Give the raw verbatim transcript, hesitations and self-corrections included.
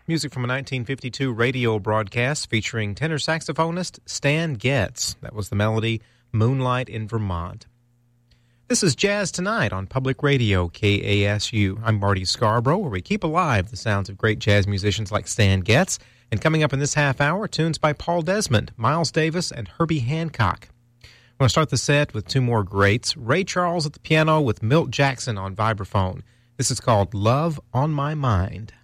Music from a nineteen fifty-two radio broadcast featuring tenor saxophonist Stan Getz. That was the melody Moonlight in Vermont. This is Jazz Tonight on Public Radio, K A S U. I'm Marty Scarborough, where we keep alive the sounds of great jazz musicians like Stan Getz. And coming up in this half hour, tunes by Paul Desmond, Miles Davis, and Herbie Hancock. I'm going to start the set with two more greats. Ray Charles at the piano with Milt Jackson on vibraphone. This is called Love on My Mind.